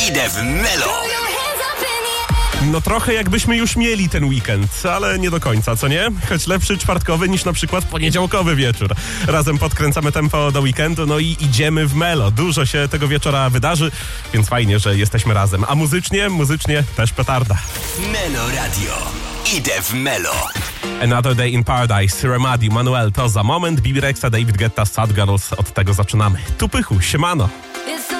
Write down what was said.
Idę w Melo. No trochę jakbyśmy już mieli ten weekend, ale nie do końca, co nie? Choć lepszy czwartkowy niż na przykład poniedziałkowy wieczór. Razem podkręcamy tempo do weekendu, no i idziemy w Melo. Dużo się tego wieczora wydarzy, więc fajnie, że jesteśmy razem. A muzycznie też petarda. Melo Radio. Idę w Melo. Another Day in Paradise, Remadi, Manuel, to za moment. Bibi Rexha, David Guetta, Sad Girls, od tego zaczynamy. Tu Pychu, siemano.